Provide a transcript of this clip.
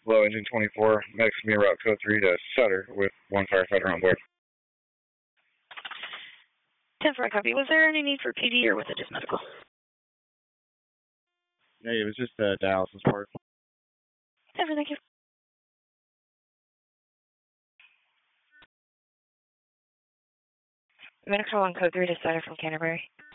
Low engine 24, medics me route code 3 to Sutter with one firefighter on board. 10-4, copy. Was there any need for PD or was it just medical? Yeah, it was just dialysis part. 10-4, thank you. Medical on code 3 to Sutter from Canterbury.